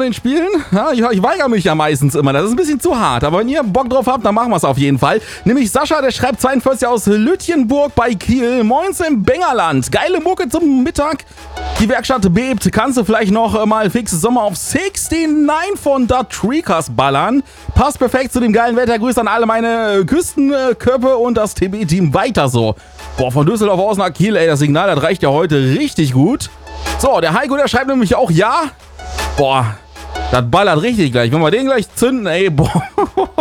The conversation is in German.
den Spielen? Ja, ich weigere mich ja meistens immer, das ist ein bisschen zu hart. Aber wenn ihr Bock drauf habt, dann machen wir es auf jeden Fall. Nämlich Sascha, der schreibt 42 aus Lütjenburg bei Kiel. Moins im Bengerland. Geile Mucke zum Mittag. Die Werkstatt bebt. Kannst du vielleicht noch mal fix Sommer auf 69 von Da Treecast ballern? Passt perfekt zu dem geilen Wetter. Grüßt an alle meine Küstenköppe und das TB-Team weiter so. Boah, von Düsseldorf aus nach Kiel, ey, das Signal, das reicht ja heute richtig gut. So, der Heiko, der schreibt nämlich auch ja. Boah, das ballert richtig gleich. Wenn wir den gleich zünden, ey, boah.